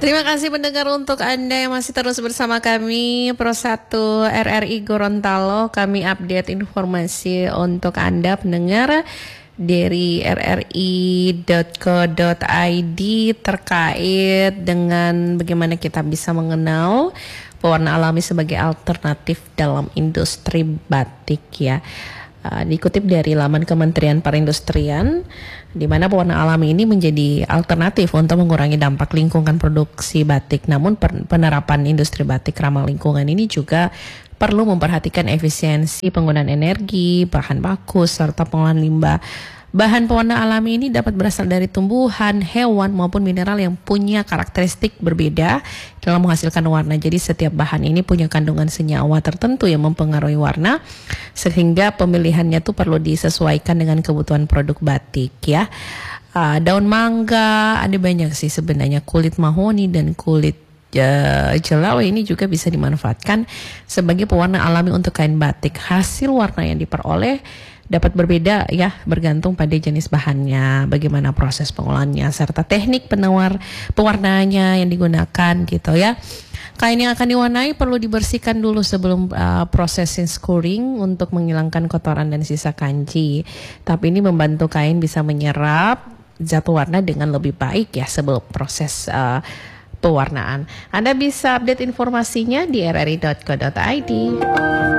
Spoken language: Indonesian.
Terima kasih pendengar untuk Anda yang masih terus bersama kami Pro 1 RRI Gorontalo. Kami update informasi untuk Anda pendengar dari rri.co.id terkait dengan bagaimana kita bisa mengenal pewarna alami sebagai alternatif dalam industri batik ya. Dikutip dari laman Kementerian Perindustrian, di mana pewarna alami ini menjadi alternatif untuk mengurangi dampak lingkungan produksi batik. Namun penerapan industri batik ramah lingkungan ini juga perlu memperhatikan efisiensi penggunaan energi, bahan baku, serta pengolahan limbah. Bahan pewarna alami ini dapat berasal dari tumbuhan, hewan, maupun mineral yang punya karakteristik berbeda dalam menghasilkan warna. Jadi setiap bahan ini punya kandungan senyawa tertentu yang mempengaruhi warna, sehingga pemilihannya tuh perlu disesuaikan dengan kebutuhan produk batik ya. Daun mangga, ada banyak sih sebenarnya, kulit mahoni dan kulit jelawar ini juga bisa dimanfaatkan sebagai pewarna alami untuk kain batik. Hasil warna yang diperoleh dapat berbeda ya, bergantung pada jenis bahannya, bagaimana proses pengolahannya, serta teknik pewarnanya yang digunakan gitu ya. Kain yang akan diwarnai perlu dibersihkan dulu sebelum proses scouring untuk menghilangkan kotoran dan sisa kanji. Tapi ini membantu kain bisa menyerap zat warna dengan lebih baik ya sebelum proses pewarnaan. Anda bisa update informasinya di rri.co.id.